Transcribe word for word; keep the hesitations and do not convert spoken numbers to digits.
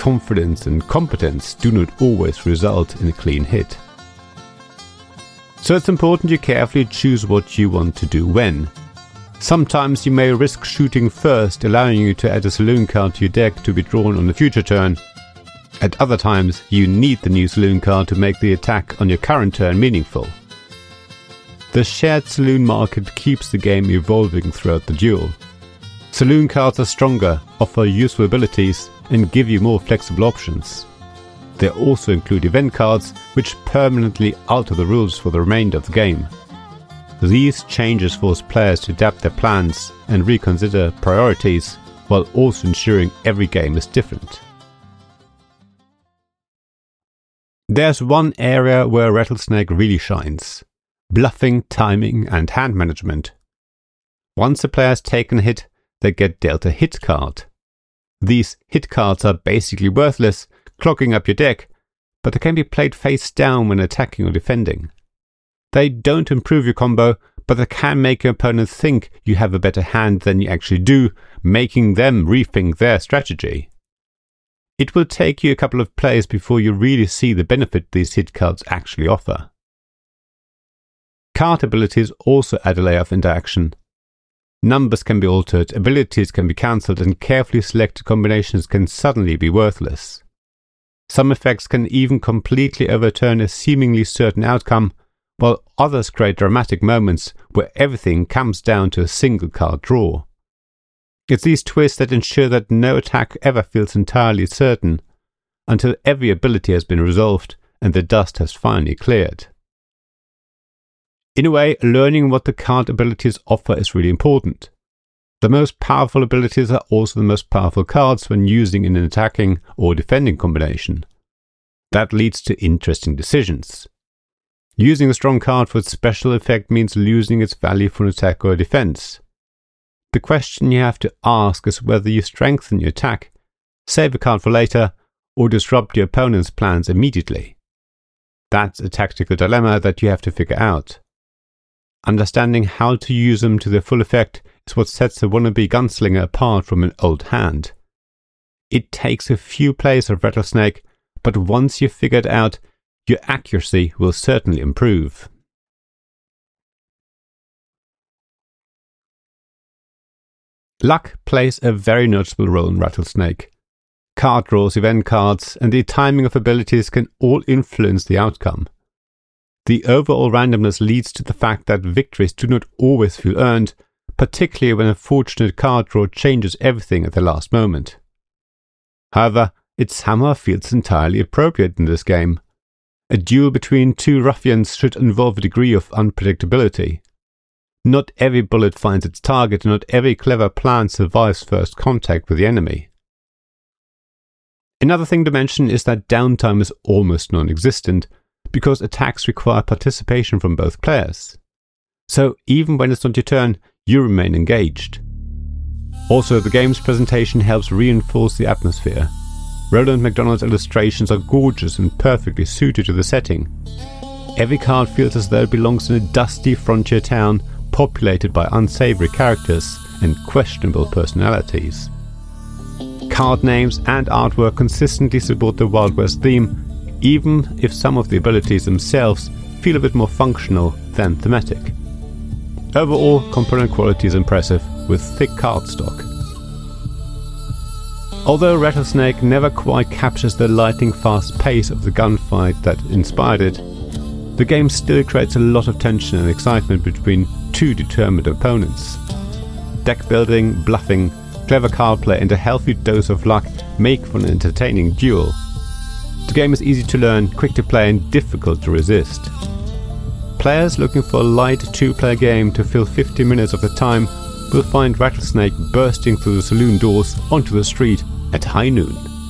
confidence and competence do not always result in a clean hit. So it's important you carefully choose what you want to do when. Sometimes you may risk shooting first, allowing you to add a saloon card to your deck to be drawn on a future turn. At other times, you need the new saloon card to make the attack on your current turn meaningful. The shared saloon market keeps the game evolving throughout the duel. Saloon cards are stronger, offer useful abilities, and give you more flexible options. They also include event cards, which permanently alter the rules for the remainder of the game. These changes force players to adapt their plans and reconsider priorities, while also ensuring every game is different. There's one area where Rattlesnake really shines: bluffing, timing, and hand management. Once a player has taken a hit, they get dealt a hit card. These hit cards are basically worthless, clogging up your deck, but they can be played face down when attacking or defending. They don't improve your combo, but they can make your opponent think you have a better hand than you actually do, making them rethink their strategy. It will take you a couple of plays before you really see the benefit these hit cards actually offer. Card abilities also add a layer of interaction. Numbers can be altered, abilities can be cancelled, and carefully selected combinations can suddenly be worthless. Some effects can even completely overturn a seemingly certain outcome, while others create dramatic moments where everything comes down to a single card draw. It's these twists that ensure that no attack ever feels entirely certain, until every ability has been resolved and the dust has finally cleared. In a way, learning what the card abilities offer is really important. The most powerful abilities are also the most powerful cards when using in an attacking or defending combination. That leads to interesting decisions. Using a strong card for its special effect means losing its value for an attack or a defense. The question you have to ask is whether you strengthen your attack, save a card for later, or disrupt your opponent's plans immediately. That's a tactical dilemma that you have to figure out. Understanding how to use them to their full effect is what sets a wannabe gunslinger apart from an old hand. It takes a few plays of Rattlesnake, but once you've figured out, your accuracy will certainly improve. Luck plays a very noticeable role in Rattlesnake. Card draws, event cards, and the timing of abilities can all influence the outcome. The overall randomness leads to the fact that victories do not always feel earned, particularly when a fortunate card draw changes everything at the last moment. However, it somehow feels entirely appropriate in this game. A duel between two ruffians should involve a degree of unpredictability. Not every bullet finds its target, and not every clever plan survives first contact with the enemy. Another thing to mention is that downtime is almost non-existent, because attacks require participation from both players. So even when it's not your turn, you remain engaged. Also, the game's presentation helps reinforce the atmosphere. Roland McDonald's illustrations are gorgeous and perfectly suited to the setting. Every card feels as though it belongs in a dusty frontier town populated by unsavory characters and questionable personalities. Card names and artwork consistently support the Wild West theme, even if some of the abilities themselves feel a bit more functional than thematic. Overall, component quality is impressive, with thick cardstock. Although Rattlesnake never quite captures the lightning-fast pace of the gunfight that inspired it, the game still creates a lot of tension and excitement between two determined opponents. Deck building, bluffing, clever card play, and a healthy dose of luck make for an entertaining duel. The game is easy to learn, quick to play, and difficult to resist. Players looking for a light two-player game to fill fifty minutes of the time will find Rattlesnake bursting through the saloon doors onto the street at high noon.